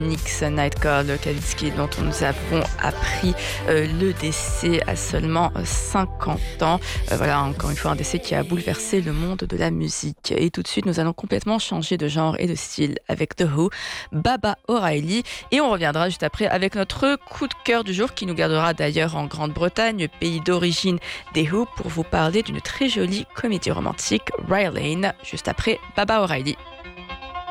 Nix Nightcall Kavinsky, dont nous avons appris le décès à seulement 50 ans. Voilà, encore une fois, un décès qui a bouleversé le monde de la musique. Et tout de suite, nous allons complètement changer de genre et de style avec The Who, Baba O'Reilly. Et on reviendra juste après avec notre coup de cœur du jour, qui nous gardera d'ailleurs en Grande-Bretagne, pays d'origine des Who, pour vous parler d'une très jolie comédie romantique, Rylane, juste après Baba O'Reilly.